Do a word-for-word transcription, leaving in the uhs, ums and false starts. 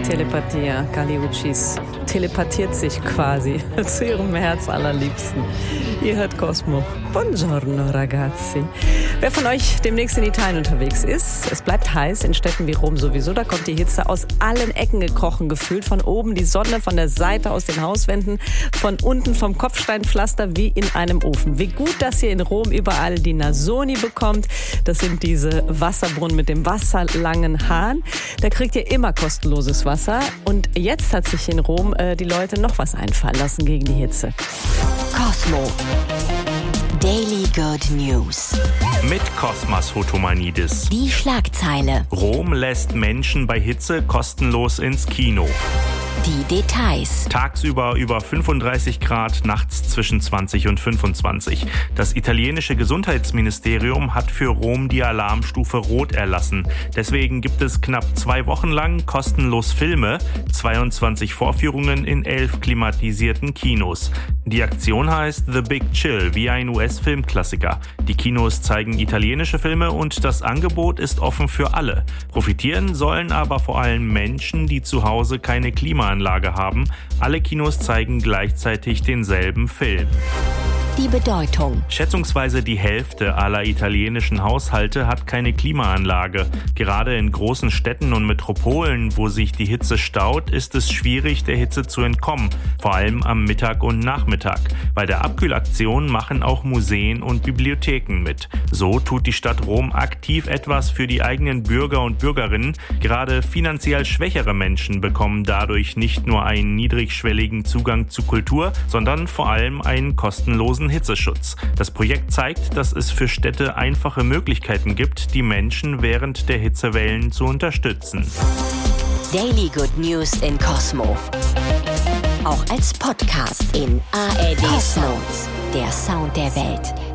Telepathia, Galiuccis telepathiert sich quasi zu ihrem Herz allerliebsten. Ihr hört Cosmo. Buongiorno ragazzi. Wer von euch demnächst in Italien unterwegs ist, es bleibt heiß in Städten wie Rom sowieso, da kommt die Hitze aus allen Ecken gekrochen gefühlt, von oben die Sonne, von der Seite aus den Hauswänden, von unten vom Kopfsteinpflaster wie in einem Ofen. Wie gut, dass ihr in Rom überall die Nasoni bekommt, das sind diese Wasserbrunnen mit dem wasserlangen Hahn, da kriegt ihr immer kostenloses Wasser und jetzt hat sich in Rom äh, die Leute noch was einfallen lassen gegen die Hitze. Cosmo Daily Good News. Mit Kosmas Hotomanidis. Die Schlagzeile. Rom lässt Menschen bei Hitze kostenlos ins Kino. Die Details. Tagsüber über fünfunddreißig Grad, nachts zwischen zwanzig und fünfundzwanzig. Das italienische Gesundheitsministerium hat für Rom die Alarmstufe Rot erlassen. Deswegen gibt es knapp zwei Wochen lang kostenlos Filme, zweiundzwanzig Vorführungen in elf klimatisierten Kinos. Die Aktion heißt The Big Chill, wie ein U S-Filmklassiker. Die Kinos zeigen italienische Filme und das Angebot ist offen für alle. Profitieren sollen aber vor allem Menschen, die zu Hause keine Klimaanlage haben. Alle Kinos zeigen gleichzeitig denselben Film. Die Bedeutung. Schätzungsweise die Hälfte aller italienischen Haushalte hat keine Klimaanlage. Gerade in großen Städten und Metropolen, wo sich die Hitze staut, ist es schwierig, der Hitze zu entkommen. Vor allem am Mittag und Nachmittag. Bei der Abkühlaktion machen auch Museen und Bibliotheken mit. So tut die Stadt Rom aktiv etwas für die eigenen Bürger und Bürgerinnen. Gerade finanziell schwächere Menschen bekommen dadurch nicht nur einen niedrigschwelligen Zugang zu Kultur, sondern vor allem einen kostenlosen Hitzeschutz. Das Projekt zeigt, dass es für Städte einfache Möglichkeiten gibt, die Menschen während der Hitzewellen zu unterstützen. Daily Good News in Cosmo. Auch als Podcast in A R D Cosmo, der Sound der Welt.